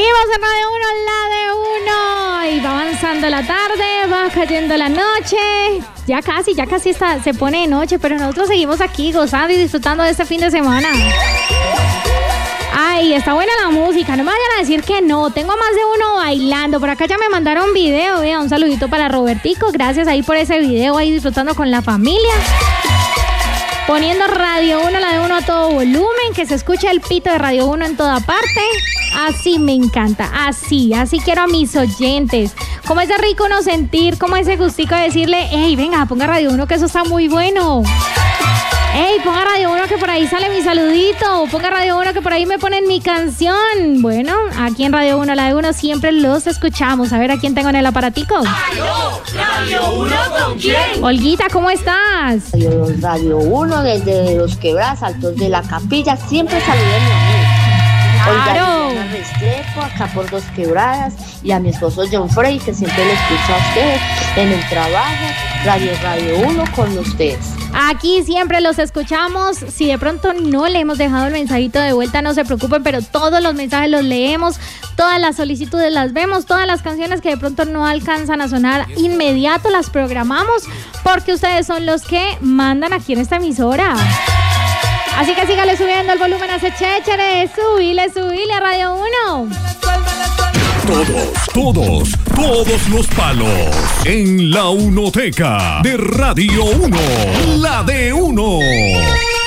Seguimos en Radio 1, la de 1. Y va avanzando la tarde, va cayendo la noche. Ya casi se pone de noche, pero nosotros seguimos aquí gozando y disfrutando de este fin de semana. Ay, está buena la música, no me vayan a decir que no. Tengo más de uno bailando. Por acá ya me mandaron video, vea, un saludito para Robertico. Gracias ahí por ese video, ahí disfrutando con la familia. Poniendo Radio 1, la de 1 a todo volumen, que se escuche el pito de Radio 1 en toda parte. Así me encanta, así quiero a mis oyentes. Como es de rico uno sentir, como ese gustico de decirle, hey, venga, ponga Radio 1 que eso está muy bueno. Hey, ponga Radio 1 que por ahí sale mi saludito. Ponga Radio 1 que por ahí me ponen mi canción. Bueno, aquí en Radio 1, la de 1 siempre los escuchamos. A ver, ¿a quién tengo en el aparatico? ¡Aló! ¿Radio 1 con quién? Olguita, ¿cómo estás? Radio 1 desde Los Quebradas, Altos de la Capilla. Siempre saluden a mí. Claro. Olga Restrepo, acá por Dos Quebradas, y a mi esposo John Frey, que siempre lo escucha a ustedes en el trabajo. Radio 1 con ustedes. Aquí siempre los escuchamos. Si de pronto no le hemos dejado el mensajito de vuelta, no se preocupen, pero todos los mensajes los leemos, todas las solicitudes las vemos, todas las canciones que de pronto no alcanzan a sonar inmediato las programamos, porque ustedes son los que mandan aquí en esta emisora. Así que sígale subiendo el volumen a ese chéchere, subile a Radio 1. Todos los palos en la Unoteca de Radio 1, la de 1.